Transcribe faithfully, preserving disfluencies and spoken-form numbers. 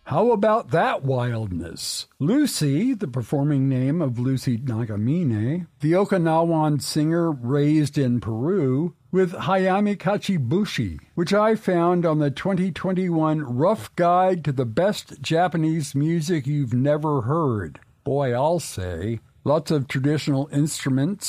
How about that wildness? Lucy, the performing name of Lucy Nagamine, the Okinawan singer raised in Peru, with Hayami Kachibushi, which I found on the twenty twenty-one Rough Guide to the Best Japanese Music You've Never Heard. Boy, I'll say. Lots of traditional instruments